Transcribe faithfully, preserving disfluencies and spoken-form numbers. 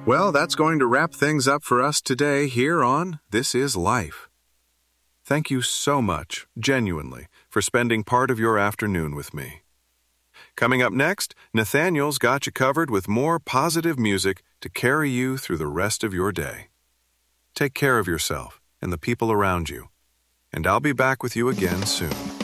Well, that's going to wrap things up for us today here on This Is Life. Thank you so much, genuinely, for spending part of your afternoon with me. Coming up next, Nathaniel's got you covered with more positive music to carry you through the rest of your day. Take care of yourself and the people around you, and I'll be back with you again soon.